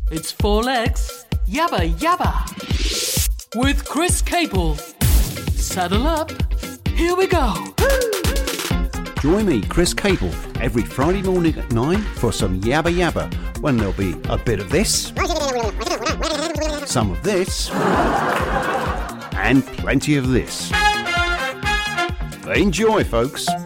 It's four legs, yabba yabba. With Chris Cable. Saddle up, here we go. Join me, Chris Cable, every Friday morning at 9 for some yabba yabba, when there'll be a bit of this, some of this, and plenty of this. Enjoy, folks.